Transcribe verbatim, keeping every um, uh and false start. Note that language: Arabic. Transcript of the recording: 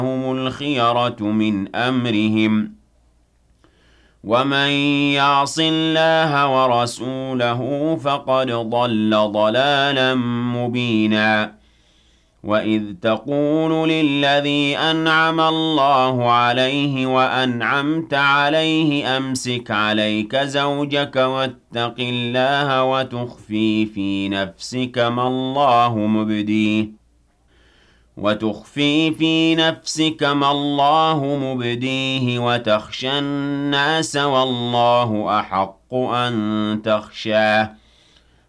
هم الخيرة من أمرهم ومن يعص الله ورسوله فقد ضل ضلالا مبينا وإذ تقول للذي أنعم الله عليه وأنعمت عليه أمسك عليك زوجك واتق الله وتخفي في نفسك ما الله مبديه وتخفي في نفسك ما الله مبديه وتخشى الناس والله أحق أن تخشاه